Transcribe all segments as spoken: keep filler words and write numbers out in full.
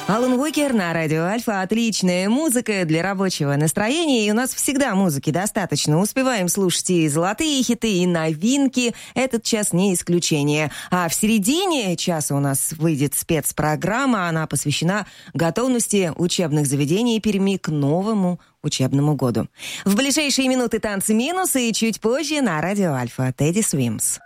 Алан Уокер на радио Альфа. Отличная музыка для рабочего настроения. И у нас всегда музыки достаточно. Успеваем слушать и золотые хиты, и новинки. Этот час не исключение. А в середине часа у нас выйдет спецпрограмма. Она посвящена готовности учебных заведений Перми к новому учебному году. В ближайшие минуты танцы минусы и чуть позже на радио Альфа Teddy Swims.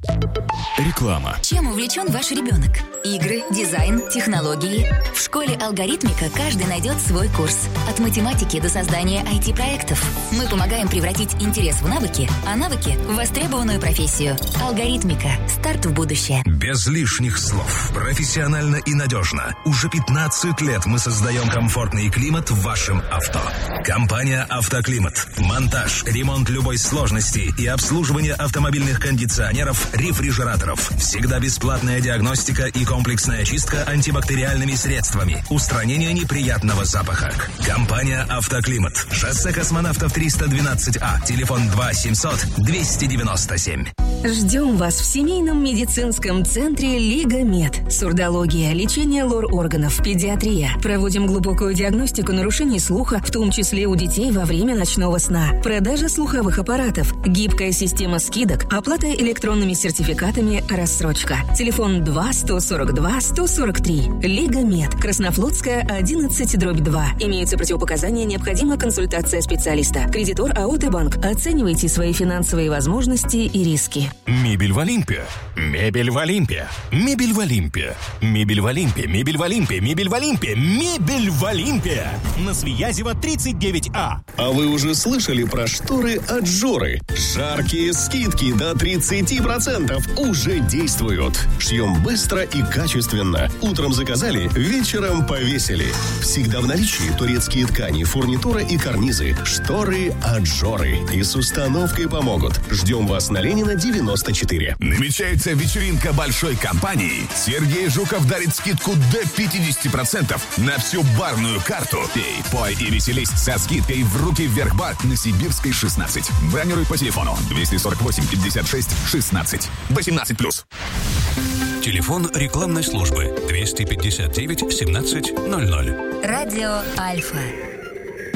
Реклама. Чем увлечен ваш ребенок? Игры, дизайн, технологии. В школе «Алгоритмика» каждый найдет свой курс. От математики до создания ай ти-проектов. Мы помогаем превратить интерес в навыки, а навыки в востребованную профессию. «Алгоритмика». Старт в будущее. Без лишних слов. Профессионально и надежно. Уже пятнадцать лет мы создаем комфортный климат в вашем авто. Компания «Автоклимат». Монтаж, ремонт любой сложности и обслуживание автомобильных кондиционеров, рефрижераторов. Всегда бесплатная диагностика и комплексная чистка антибактериальными средствами. Устранение неприятного запаха. Компания «Автоклимат». Шоссе Космонавтов триста двенадцать А. Телефон два семьсот двести девяносто семь. Ждем вас в семейном медицинском центре «Лига Мед». Сурдология, лечение лор-органов, педиатрия. Проводим глубокую диагностику нарушений слуха, в том числе у детей во время ночного сна. Продажа слуховых аппаратов. Гибкая система скидок. Оплата электронными сертификатами, рассрочка. Телефон два сто сорок два сто сорок три. Лига Мед. Краснофлотская, одиннадцать, дробь два. Имеются противопоказания, необходима консультация специалиста. Кредитор АО «Т-банк». Оценивайте свои финансовые возможности и риски. Мебель в Олимпе. Мебель в Олимпе. Мебель в Олимпе. Мебель в Олимпе. Мебель в Олимпе. Мебель в Олимпе. Мебель в Олимпе. На Свиязева тридцать девять А. А вы уже слышали про шторы от Жоры? Жаркие скидки до тридцать процентов уже действуют. Шьем быстро и качественно. Утром заказали, вечером повесили. Всегда в наличии турецкие ткани, фурнитура и карнизы. Шторы от Жоры. И с установкой помогут. Ждем вас на Ленина девяносто четыре. Намечается вечеринка большой компании. Сергей Жуков дарит скидку до пятьдесят процентов на всю барную карту. Пей, пой и веселись со скидкой в руки вверх бар на Сибирской шестнадцать. Бронируй по телефону двести сорок восемь пятьдесят шесть шестнадцать. восемнадцать плюс. Телефон рекламной службы двести пятьдесят девять семнадцать ноль ноль. Радио Альфа.